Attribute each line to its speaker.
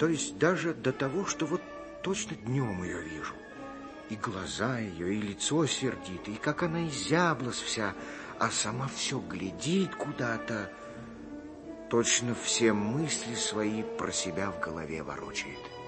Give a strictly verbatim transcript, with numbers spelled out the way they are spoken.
Speaker 1: То есть даже до того, что вот точно днем ее вижу. И глаза ее, и лицо сердито, и как она изяблась вся, а сама все глядит куда-то. Точно все мысли свои про себя в голове ворочает.